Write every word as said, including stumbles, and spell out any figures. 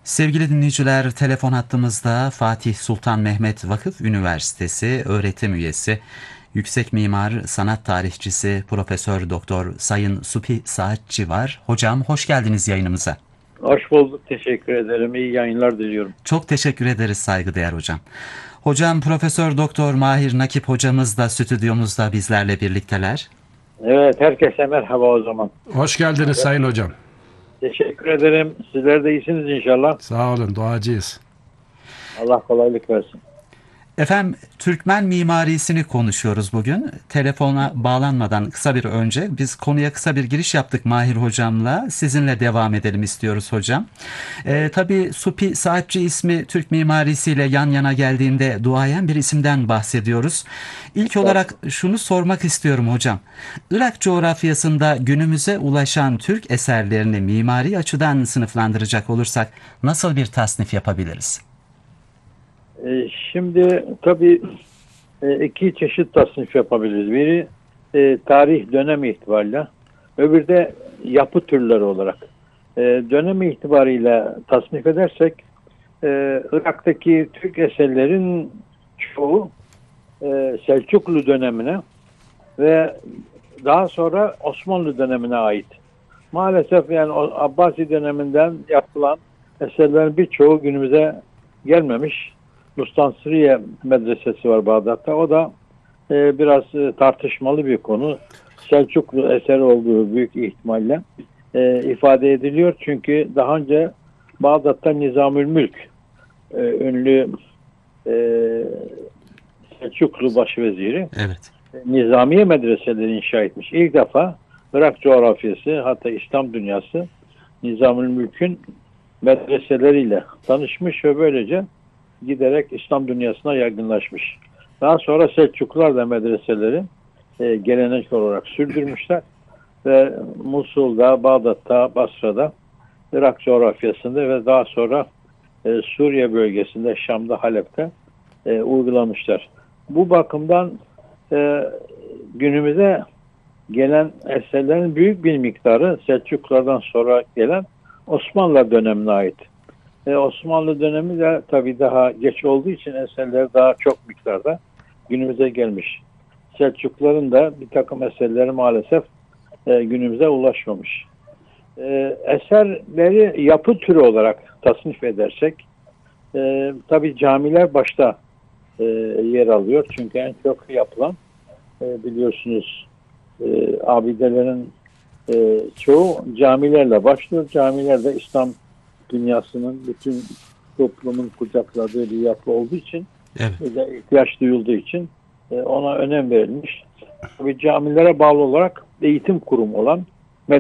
Sevgili dinleyiciler, telefon hattımızda Fatih Sultan Mehmet Vakıf Üniversitesi öğretim üyesi, yüksek mimar, sanat tarihçisi, Profesör Doktor Sayın Supi Saatçi var. Hocam hoş geldiniz yayınımıza. Hoş bulduk. Teşekkür ederim. İyi yayınlar diliyorum. Çok teşekkür ederiz saygıdeğer hocam. Hocam Profesör Doktor Mahir Nakip hocamız da stüdyomuzda bizlerle birlikteler. Evet, herkese merhaba o zaman. Hoş geldiniz Sayın Hocam. Teşekkür ederim. Sizler de iyisiniz inşallah. Sağ olun, duacıyız. Allah kolaylık versin. Efendim, Türkmen mimarisini konuşuyoruz bugün. Telefona bağlanmadan kısa bir önce biz konuya kısa bir giriş yaptık Mahir hocamla. Sizinle devam edelim istiyoruz hocam. Ee, tabii Supi Saatçi ismi Türk mimarisiyle yan yana geldiğinde duayen bir isimden bahsediyoruz. İlk olarak şunu sormak istiyorum hocam. Irak coğrafyasında günümüze ulaşan Türk eserlerini mimari açıdan sınıflandıracak olursak nasıl bir tasnif yapabiliriz? Ee, şimdi tabii e, iki çeşit tasnif yapabiliriz. Biri e, tarih dönemi itibariyle, öbürü de yapı türleri olarak. E, dönemi itibariyle tasnif edersek e, Irak'taki Türk eserlerin çoğu e, Selçuklu dönemine ve daha sonra Osmanlı dönemine ait. Maalesef yani o Abbasi döneminden yapılan eserlerin birçoğu günümüze gelmemiş. Mustansiriye Medresesi var Bağdat'ta. O da e, biraz e, tartışmalı bir konu. Selçuklu eseri olduğu büyük ihtimalle e, ifade ediliyor. Çünkü daha önce Bağdat'ta Nizamülmülk e, ünlü e, Selçuklu başveziri Evet. Nizamiye medreseleri inşa etmiş. İlk defa Irak coğrafyası, hatta İslam dünyası Nizamülmülk'ün medreseleriyle tanışmış ve böylece giderek İslam dünyasına yaygınlaşmış. Daha sonra Selçuklular da medreseleri e, gelenek olarak sürdürmüşler ve Musul'da, Bağdat'ta, Basra'da, Irak coğrafyasında ve daha sonra e, Suriye bölgesinde, Şam'da, Halep'te e, uygulamışlar. Bu bakımdan e, günümüze gelen eserlerin büyük bir miktarı Selçuklulardan sonra gelen Osmanlı dönemine ait. E, Osmanlı dönemi de tabii daha geç olduğu için eserler daha çok miktarda günümüze gelmiş. Selçukluların da bir takım eserleri maalesef e, günümüze ulaşmamış. E, eserleri yapı türü olarak tasnif edersek e, tabii camiler başta e, yer alıyor. Çünkü en çok yapılan e, biliyorsunuz e, abidelerin e, çoğu camilerle başlıyor. Camiler de İslam dünyasının bütün toplumun kucakladığı bir yapı olduğu için Evet. ve ihtiyaç duyulduğu için e, ona önem verilmiş. Tabii camilere bağlı olarak eğitim kurumu olan